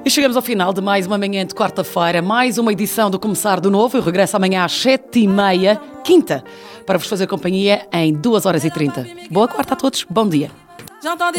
E chegamos ao final de mais uma manhã de quarta-feira, mais uma edição do Começar do Novo. Eu regresso amanhã às 7h30, quinta, para vos fazer companhia em 2h30. Boa quarta a todos, bom dia.